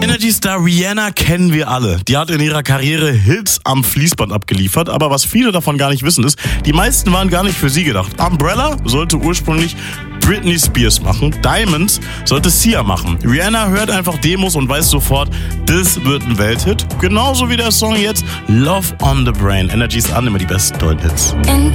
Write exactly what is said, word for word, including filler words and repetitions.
Energy Star Rihanna kennen wir alle. Die hat in ihrer Karriere Hits am Fließband abgeliefert, aber was viele davon gar nicht wissen ist, die meisten waren gar nicht für sie gedacht. Umbrella sollte ursprünglich Britney Spears machen, Diamonds sollte Sia machen. Rihanna hört einfach Demos und weiß sofort, das wird ein Welthit. Genauso wie der Song jetzt Love on the Brain. Energy ist an, immer die besten neuen Hits.